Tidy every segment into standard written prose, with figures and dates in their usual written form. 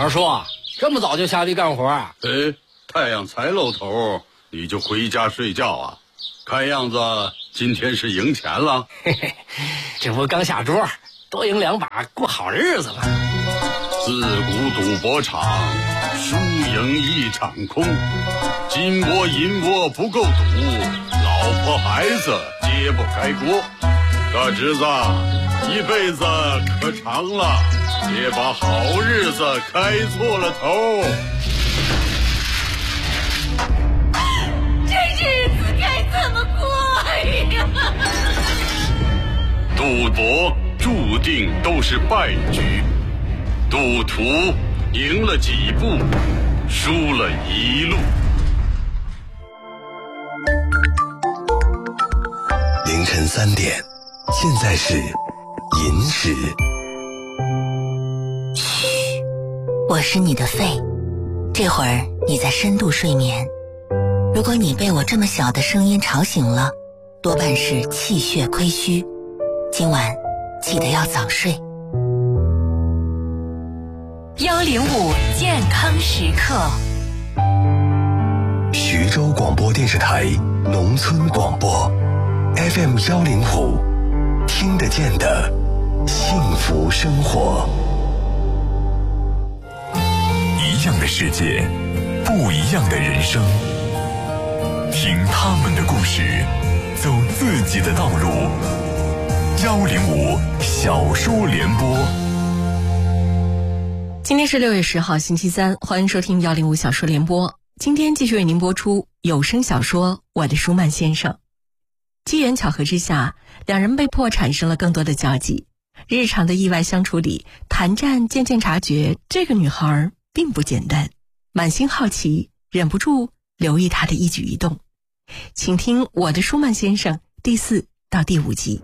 二叔，这么早就下地干活啊？ 太阳才露头，你就回家睡觉啊？看样子今天是赢钱了。 嘿嘿，这不刚下桌，多赢2把，过好日子了。 自古赌博场，输赢一场空。金波银波不够赌，老婆孩子揭不开锅。大侄子，一辈子可长了，别把好日子开错了头。 这日子该怎么过呀？ 赌博注定都是败局，赌徒赢了几步，输了一路。 凌晨3点，现在是寅时。 嘘，我是你的肺，这会儿你在深度睡眠。如果你被我这么小的声音吵醒了，多半是气血亏虚，今晚记得要早睡。 105健康时刻， 徐州广播电视台农村广播 FM 105，听得见的幸福生活。 一样的世界，不一样的人生，听他们的故事，走自己的道路。105小说联播。 今天是6月10号星期三，欢迎收听105小说联播。今天继续为您播出有声小说《我的舒曼先生》。机缘巧合之下，两人被迫产生了更多的交集。日常的意外相处里，谭战渐渐察觉这个女孩并不简单，满心好奇，忍不住留意她的一举一动。请听《我的舒曼先生》第4到第5集。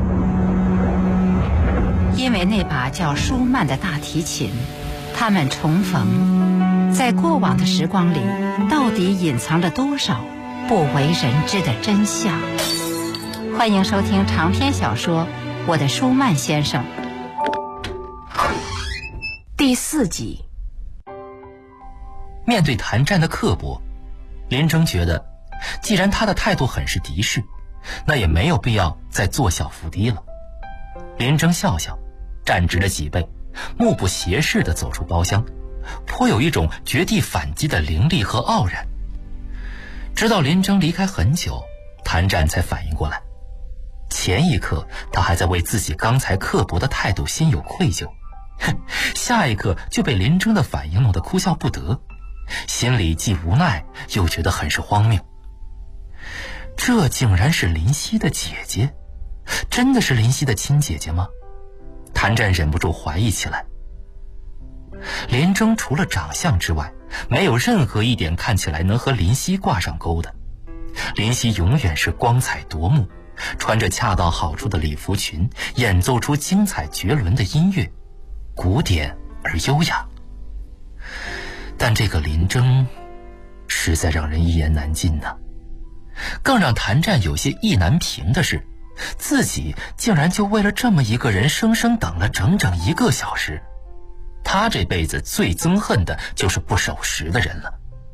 因为那把叫舒曼的大提琴，他们重逢，在过往的时光里，到底隐藏着多少不为人知的真相？欢迎收听长篇小说《我的舒曼先生》 第4集。 面对谭战的刻薄，林征觉得既然他的态度很是敌视，那也没有必要再做小伏低了。林征笑笑，站直了脊背，目不斜视地走出包厢，颇有一种绝地反击的凌厉和傲然。直到林征离开很久，谭战才反应过来，前一刻他还在为自己刚才刻薄的态度心有愧疚，下一刻就被林征的反应弄得哭笑不得，心里既无奈又觉得很是荒谬。这竟然是林夕的姐姐，真的是林夕的亲姐姐吗？谭战忍不住怀疑起来。林征除了长相之外，没有任何一点看起来能和林夕挂上钩的。林夕永远是光彩夺目，穿着恰到好处的礼服裙，演奏出精彩绝伦的音乐，古典而优雅。但这个林征实在让人一言难尽呢。更让谭战有些意难平的是，自己竟然就为了这么一个人生生等了整整1个小时。他这辈子最憎恨的就是不守时的人了。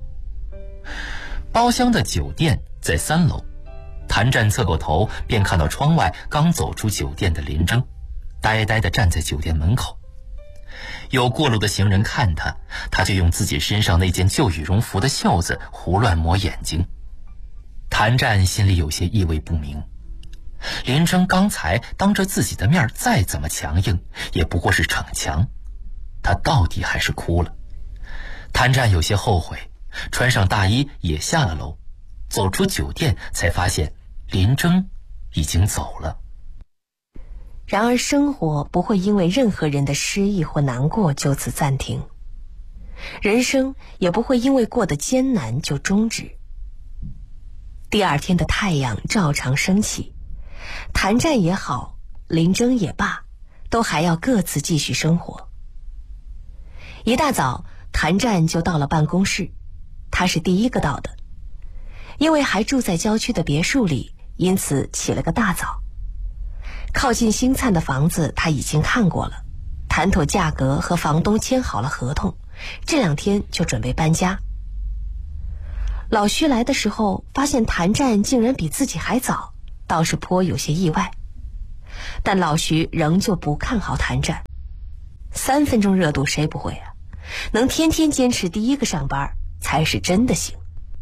包厢的酒店在3楼，谭战侧过头便看到窗外刚走出酒店的林征，呆呆地站在酒店门口。有过路的行人看他，他就用自己身上那件旧羽绒服的袖子胡乱抹眼睛。谭战心里有些意味不明，林征刚才当着自己的面再怎么强硬，也不过是逞强，他到底还是哭了。谭战有些后悔，穿上大衣也下了楼，走出酒店才发现林征已经走了。 然而生活不会因为任何人的失意或难过就此暂停，人生也不会因为过得艰难就终止。第2天的太阳照常升起，谭战也好，林征也罢，都还要各自继续生活。一大早，谭战就到了办公室，他是第一个到的，因为还住在郊区的别墅里，因此起了个大早。靠近星灿的房子他已经看过了，谈妥价格和房东签好了合同， 这2天就准备搬家。老徐来的时候发现谭战竟然比自己还早，倒是颇有些意外。但老徐仍旧不看好谭战，3分钟热度谁不会啊？能天天坚持第一个上班才是真的行。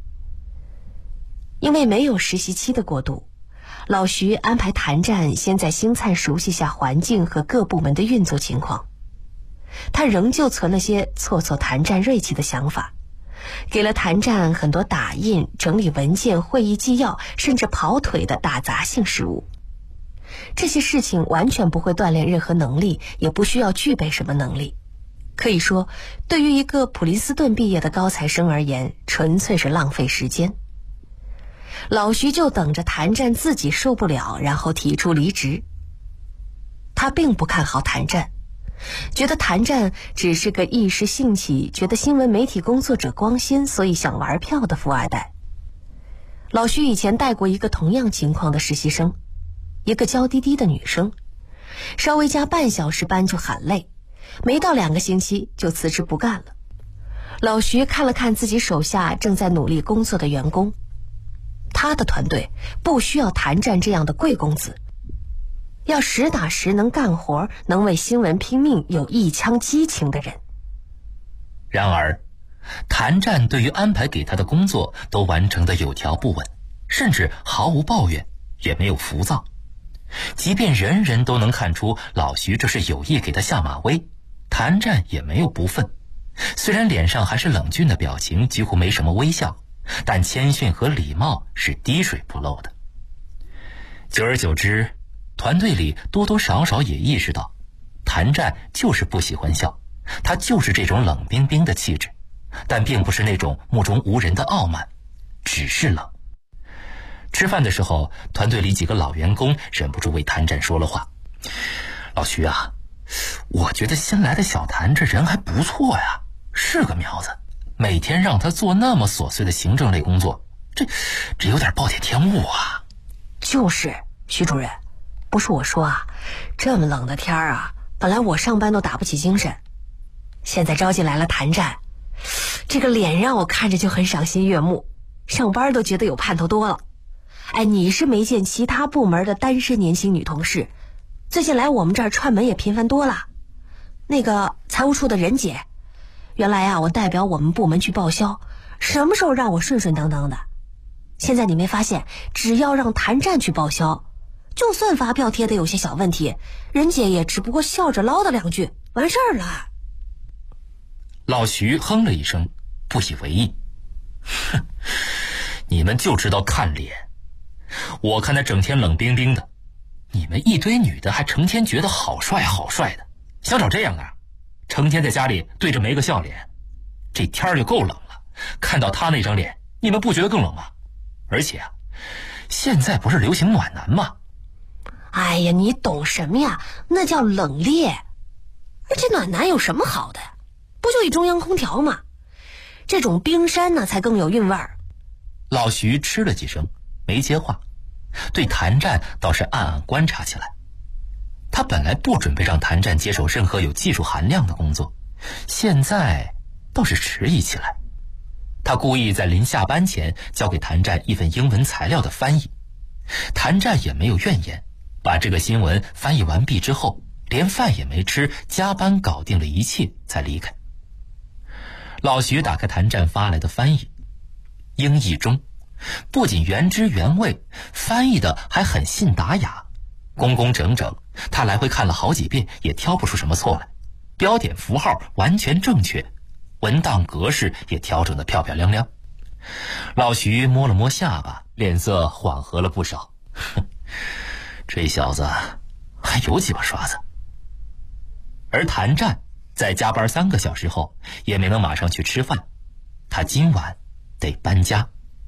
因为没有实习期的过渡，老徐安排谭战先在星灿熟悉下环境和各部门的运作情况。他仍旧存了些挫谭战锐气的想法，给了谭战很多打印、整理文件、会议纪要，甚至跑腿的打杂性事务。这些事情完全不会锻炼任何能力，也不需要具备什么能力。可以说，对于一个普林斯顿毕业的高材生而言，纯粹是浪费时间。老徐就等着谭战自己受不了，然后提出离职。他并不看好谭战，觉得谭战只是个一时兴起，觉得新闻媒体工作者光鲜，所以想玩票的富二代。老徐以前带过一个同样情况的实习生，一个娇滴滴的女生，稍微加半小时班就喊累，没到2个星期就辞职不干了。老徐看了看自己手下正在努力工作的员工，他的团队不需要谭战这样的贵公子，要实打实能干活、能为新闻拼命、有一腔激情的人。 然而，谭战对于安排给他的工作都完成得有条不紊，甚至毫无抱怨，也没有浮躁。即便人人都能看出老徐这是有意给他下马威，谭战也没有不忿。虽然脸上还是冷峻的表情，几乎没什么微笑，但谦逊和礼貌是滴水不漏的。久而久之，团队里多多少少也意识到，谭战就是不喜欢笑，他就是这种冷冰冰的气质，但并不是那种目中无人的傲慢，只是冷。吃饭的时候，团队里几个老员工忍不住为谭战说了话：“老徐啊，我觉得新来的小谭这人还不错呀，是个苗子。每天让他做那么琐碎的行政类工作，这有点暴殄天物啊。” 就是徐主任，不是我说啊，这么冷的天啊，本来我上班都打不起精神，现在招进来了谭战，这个脸让我看着就很赏心悦目，上班都觉得有盼头多了。哎，你是没见其他部门的单身年轻女同事，最近来我们这儿串门也频繁多了。那个财务处的任姐，原来啊我代表我们部门去报销，什么时候让我顺顺当当的？现在你没发现，只要让谭战去报销，就算发票贴的有些小问题，任姐也只不过笑着唠叨2句，完事儿了。 老徐哼了一声，不以为意：“哼，你们就知道看脸。我看他整天冷冰冰的，你们一堆女的还成天觉得好帅好帅的，想找这样的，成天在家里对着没个笑脸。这天儿就够冷了，看到他那张脸，你们不觉得更冷吗？而且啊，现在不是流行暖男吗？” 哎呀，你懂什么呀？那叫冷冽。而且暖男有什么好的？不就一中央空调吗？这种冰山呢才更有韵味儿。 老徐吃了几声没接话，对谭战倒是暗暗观察起来。他本来不准备让谭战接手任何有技术含量的工作，现在倒是迟疑起来。他故意在临下班前交给谭战一份英文材料的翻译，谭战也没有怨言，把这个新闻翻译完毕之后，连饭也没吃，加班搞定了一切才离开。老徐打开谭战发来的翻译，英译中不仅原汁原味，翻译的还很信达雅，工工整整，他来回看了好几遍也挑不出什么错来，标点符号完全正确，文档格式也调整得漂漂亮亮。老徐摸了摸下巴，脸色缓和了不少。这小子还有几把刷子。而谭战在加班3个小时后也没能马上去吃饭，他今晚得搬家。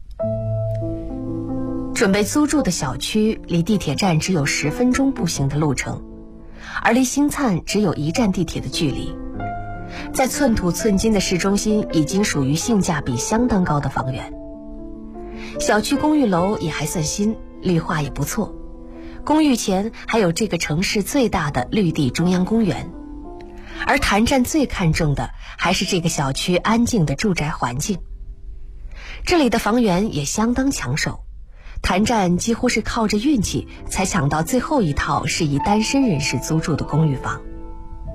准备租住的小区离地铁站只有10分钟步行的路程，而离星灿只有1站地铁的距离。在寸土寸金的市中心，已经属于性价比相当高的房源。小区公寓楼也还算新，绿化也不错，公寓前还有这个城市最大的绿地中央公园。 而谭战最看重的还是这个小区安静的住宅环境。这里的房源也相当抢手，谭战几乎是靠着运气才抢到最后一套适宜单身人士租住的公寓房。